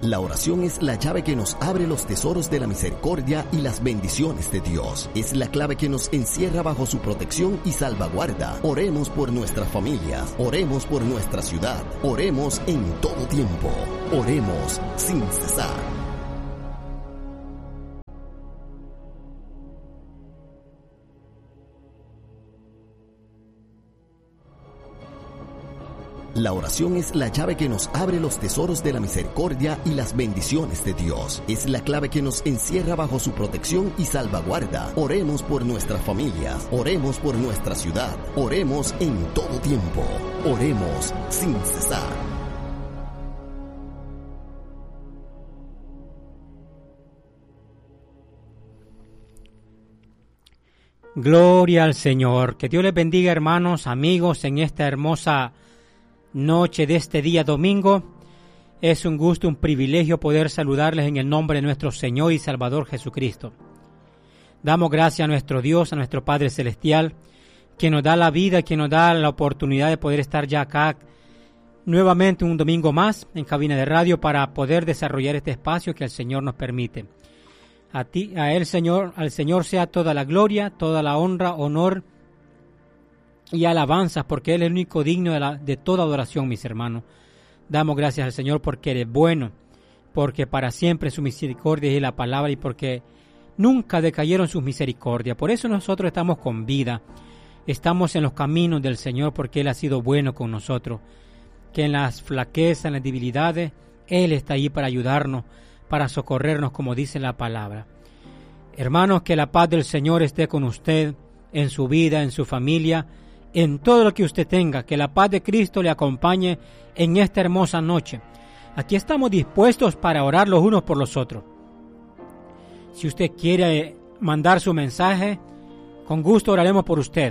La oración es la llave que nos abre los tesoros de la misericordia y las bendiciones de Dios. Es la clave que nos encierra bajo su protección y salvaguarda. Oremos por nuestras familias, oremos por nuestra ciudad, oremos en todo tiempo, oremos sin cesar. La oración es la llave que nos abre los tesoros de la misericordia y las bendiciones de Dios. Es la clave que nos encierra bajo su protección y salvaguarda. Oremos por nuestras familias, oremos por nuestra ciudad, oremos en todo tiempo, oremos sin cesar. Gloria al Señor. Que Dios les bendiga, hermanos, amigos, en esta hermosa noche de este día domingo. Es un gusto, un privilegio poder saludarles en el nombre de nuestro Señor y Salvador Jesucristo. Damos gracias a nuestro Dios, a nuestro Padre Celestial, que nos da la vida, que nos da la oportunidad de poder estar ya acá nuevamente un domingo más en cabina de radio para poder desarrollar este espacio que el Señor nos permite. A él, Señor, al Señor sea toda la gloria, toda la honra, honor y alabanzas, porque Él es el único digno de toda adoración, mis hermanos. Damos gracias al Señor porque Él es bueno, porque para siempre su misericordia es la palabra y porque nunca decayeron sus misericordias. Por eso nosotros estamos con vida, estamos en los caminos del Señor porque Él ha sido bueno con nosotros, que en las flaquezas, en las debilidades, Él está ahí para ayudarnos, para socorrernos, como dice la palabra. Hermanos, que la paz del Señor esté con usted, en su vida, en su familia, en todo lo que usted tenga, que la paz de Cristo le acompañe en esta hermosa noche. Aquí estamos dispuestos para orar los unos por los otros. Si usted quiere mandar su mensaje, con gusto oraremos por usted.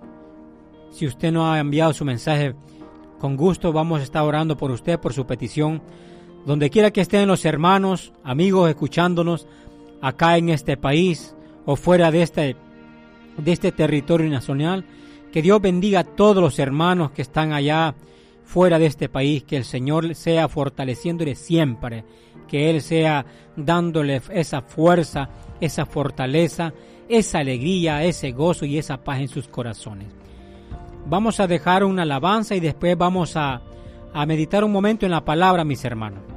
Si usted no ha enviado su mensaje, con gusto vamos a estar orando por usted, por su petición. Donde quiera que estén los hermanos, amigos, escuchándonos, acá en este país o fuera de este territorio nacional, que Dios bendiga a todos los hermanos que están allá fuera de este país, que el Señor sea fortaleciéndole siempre, que Él sea dándole esa fuerza, esa fortaleza, esa alegría, ese gozo y esa paz en sus corazones. Vamos a dejar una alabanza y después vamos a meditar un momento en la palabra, mis hermanos.